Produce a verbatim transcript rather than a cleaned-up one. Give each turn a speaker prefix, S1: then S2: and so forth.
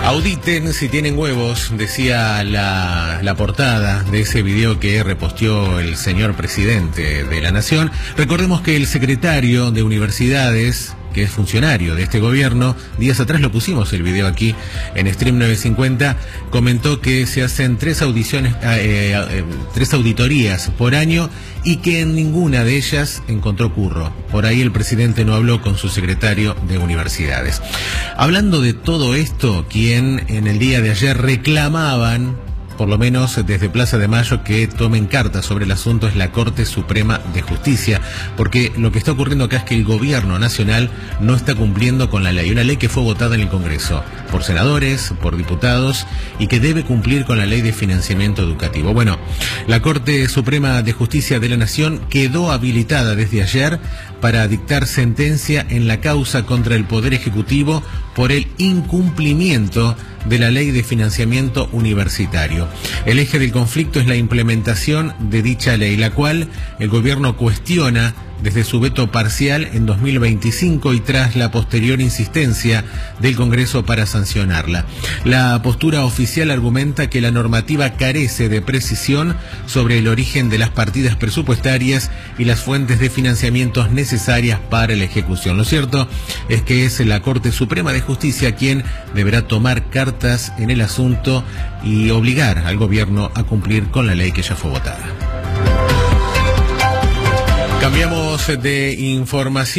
S1: Auditen si tienen huevos, decía la, la portada de ese video que reposteó el señor presidente de la Nación. Recordemos que el secretario de Universidades, que es funcionario de este gobierno, días atrás lo pusimos el video aquí en Stream novecientos cincuenta, comentó que se hacen tres audiciones, eh, eh, tres auditorías por año y que en ninguna de ellas encontró curro. Por ahí el presidente no habló con su secretario de Universidades. Hablando de todo esto, quien en el día de ayer reclamaban, por lo menos desde Plaza de Mayo, que tomen cartas sobre el asunto, es la Corte Suprema de Justicia, porque lo que está ocurriendo acá es que el gobierno nacional no está cumpliendo con la ley, una ley que fue votada en el Congreso por senadores, por diputados, y que debe cumplir con la ley de financiamiento educativo. Bueno, la Corte Suprema de Justicia de la Nación quedó habilitada desde ayer para dictar sentencia en la causa contra el Poder Ejecutivo por el incumplimiento de la ley de financiamiento universitario. El eje del conflicto es la implementación de dicha ley, la cual el gobierno cuestiona desde su veto parcial en dos mil veinticinco y tras la posterior insistencia del Congreso para sancionarla. La postura oficial argumenta que la normativa carece de precisión sobre el origen de las partidas presupuestarias y las fuentes de financiamientos necesarias para la ejecución. Lo cierto es que es la Corte Suprema de Justicia quien deberá tomar cartas en el asunto y obligar al gobierno a cumplir con la ley que ya fue votada. Cambiamos de información.